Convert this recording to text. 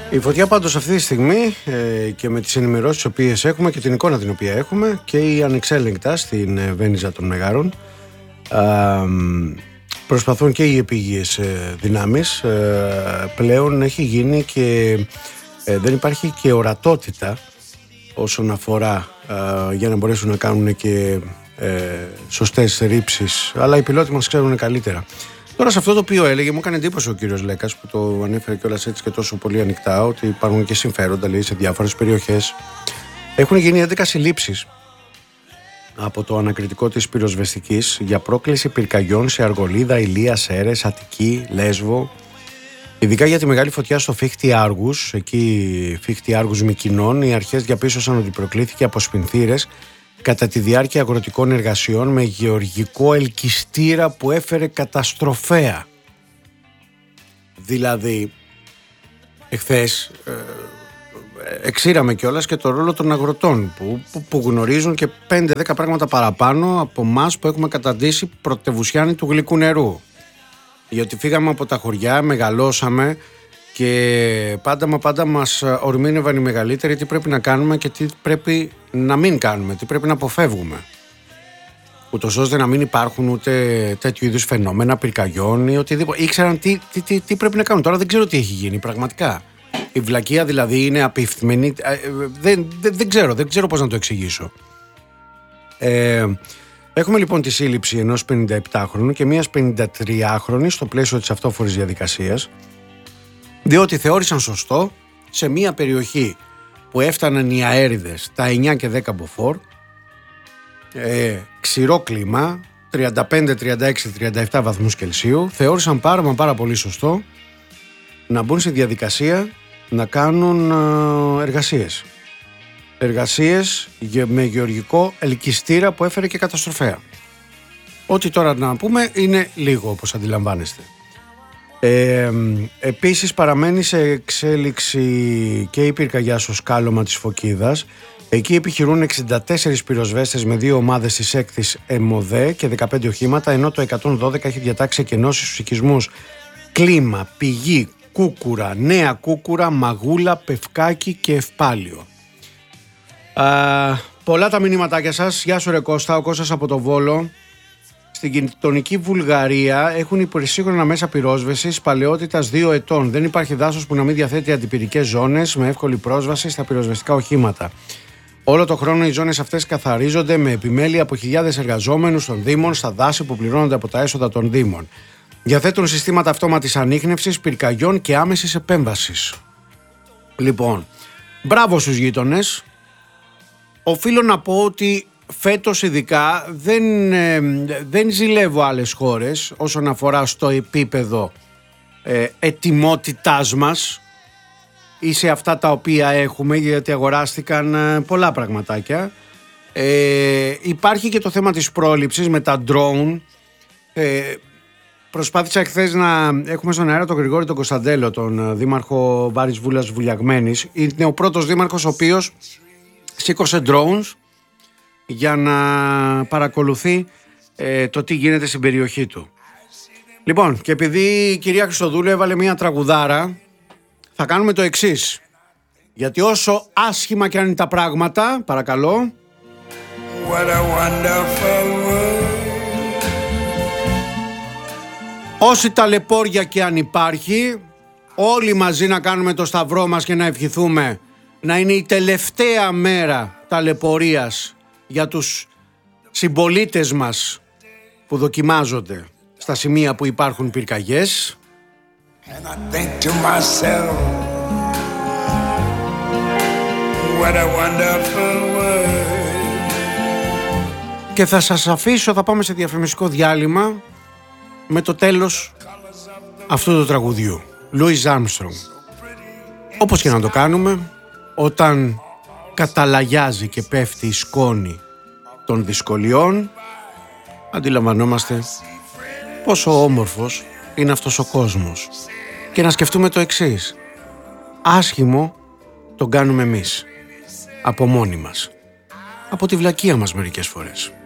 Η φωτιά πάντως αυτή τη στιγμή και με τις ενημερώσεις τις οποίες έχουμε και την εικόνα την οποία έχουμε και η ανεξέλεγκτα στην Βένιζα των Μεγάρων, προσπαθούν και οι επίγειες δυνάμεις, πλέον έχει γίνει και δεν υπάρχει και ορατότητα όσον αφορά για να μπορέσουν να κάνουν και σωστές ρήψεις, αλλά οι πιλότοι μας ξέρουν καλύτερα. Τώρα σε αυτό το οποίο έλεγε, μου έκανε εντύπωση ο κύριος Λέκας που το ανέφερε κιόλας έτσι και τόσο πολύ ανοιχτά, ότι υπάρχουν και συμφέροντα, λέει, σε διάφορες περιοχές. Έχουν γίνει 11 συλλήψεις από το ανακριτικό της πυροσβεστικής για πρόκληση πυρκαγιών σε Αργολίδα, Ηλία, Σέρες, Αττική, Λέσβο. Ειδικά για τη μεγάλη φωτιά στο Φίχτη Άργους, εκεί Φίχτη Άργους Μυκηνών, οι αρχές διαπίστωσαν ότι προκλήθηκε από σπινθήρες κατά τη διάρκεια αγροτικών εργασιών με γεωργικό ελκυστήρα που έφερε καταστροφέα. Δηλαδή, εχθές εξήραμε κιόλας και το ρόλο των αγροτών που γνωρίζουν και 5-10 πράγματα παραπάνω από εμάς που έχουμε καταντήσει πρωτευουσιάνοι του γλυκού νερού. Γιατί φύγαμε από τα χωριά, μεγαλώσαμε και πάντα μας ορμήνευαν οι μεγαλύτεροι τι πρέπει να κάνουμε και τι πρέπει να μην κάνουμε, τι πρέπει να αποφεύγουμε. Ούτως ώστε να μην υπάρχουν ούτε τέτοιου είδους φαινόμενα πυρκαγιών ή οτιδήποτε. Ήξεραν τι πρέπει να κάνουν. Τώρα δεν ξέρω τι έχει γίνει πραγματικά. Η βλακεία δηλαδή είναι απίφθημενη. Δεν ξέρω πώς να το εξηγήσω. Έχουμε λοιπόν τη σύλληψη ενός 57χρονου και μιας 53χρονης στο πλαίσιο της αυτόφορης διαδικασίας, διότι θεώρησαν σωστό σε μια περιοχή που έφταναν οι αέριδες τα 9 και 10 μποφόρ, ξηρό κλίμα, 35, 36, 37 βαθμούς Κελσίου, θεώρησαν πάρα πολύ σωστό να μπουν στη διαδικασία να κάνουν εργασίες με γεωργικό ελκυστήρα που έφερε και καταστροφέα. Ό,τι τώρα να πούμε είναι λίγο, όπως αντιλαμβάνεστε. Επίσης παραμένει σε εξέλιξη και η πυρκαγιά στο σκάλωμα της Φωκίδας. Εκεί επιχειρούν 64 πυροσβέστες με 2 ομάδες της 6ης ΕΜΟΔΕ και 15 οχήματα, ενώ το 112 έχει διατάξει εκενώσεις στους οικισμούς Κλίμα, Πηγή, Κούκουρα, Νέα Κούκουρα, Μαγούλα, Πευκάκη και Ευπάλιο. Πολλά τα μηνύματάκια σας. Γεια σου ρε Κώστα, ο Κώστας από το Βόλο. Στην γειτονική Βουλγαρία έχουν υπερσύγχρονα μέσα πυρόσβεσης παλαιότητας 2 ετών. Δεν υπάρχει δάσος που να μην διαθέτει αντιπυρικές ζώνες με εύκολη πρόσβαση στα πυροσβεστικά οχήματα. Όλο το χρόνο οι ζώνες αυτές καθαρίζονται με επιμέλεια από χιλιάδες εργαζόμενους των Δήμων στα δάση που πληρώνονται από τα έσοδα των Δήμων. Διαθέτουν συστήματα αυτόματης ανίχνευσης, πυρκαγιών και άμεσης επέμβασης. Λοιπόν, μπράβο στους γείτονες. Οφείλω να πω ότι φέτος ειδικά δεν ζηλεύω άλλες χώρες όσον αφορά στο επίπεδο ετοιμότητάς μας ή σε αυτά τα οποία έχουμε, γιατί αγοράστηκαν πολλά πραγματάκια. Υπάρχει και το θέμα της πρόληψης με τα drone. Προσπάθησα χθες να έχουμε στον αέρα τον Γρηγόρη τον Κωνσταντέλο, τον δήμαρχο Βάρης Βούλας Βουλιαγμένης. Είναι ο πρώτος δήμαρχος ο οποίος σήκωσε drones για να παρακολουθεί το τι γίνεται στην περιοχή του. Λοιπόν, και επειδή η κυρία Χριστοδούλου έβαλε μια τραγουδάρα, θα κάνουμε το εξής. Γιατί όσο άσχημα και αν είναι τα πράγματα, παρακαλώ. What a wonderful world. Όση ταλαιπώρια και αν υπάρχει, όλοι μαζί να κάνουμε το σταυρό μας και να ευχηθούμε να είναι η τελευταία μέρα ταλαιπωρίας για τους συμπολίτες μας που δοκιμάζονται στα σημεία που υπάρχουν πυρκαγιές. And I think to myself, what a wonderful world. Και θα σας αφήσω, θα πάμε σε διαφημιστικό διάλειμμα με το τέλος αυτού του τραγουδιού, Louis Armstrong. Όπως και να το κάνουμε, όταν καταλαγιάζει και πέφτει η σκόνη των δυσκολιών, αντιλαμβανόμαστε πόσο όμορφος είναι αυτός ο κόσμος. Και να σκεφτούμε το εξής: άσχημο τον κάνουμε εμείς, από μόνοι μας, από τη βλακεία μας μερικές φορές.